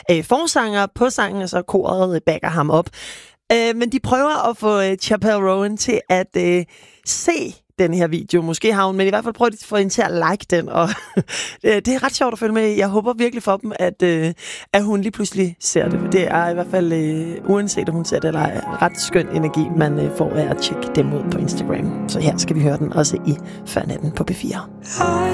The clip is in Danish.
forsanger på sangen, og så koret backer ham op. Men de prøver at få Chappell Roan til at se den her video. Måske har hun, men i hvert fald prøver de at få hende til at like den, og det er ret sjovt at følge med. Jeg håber virkelig for dem, at hun lige pludselig ser det. Det er i hvert fald, uanset om hun ser det eller ej, ret skøn energi, man får af at tjekke dem ud på Instagram. Så her skal vi høre den også i Før Natten på P4.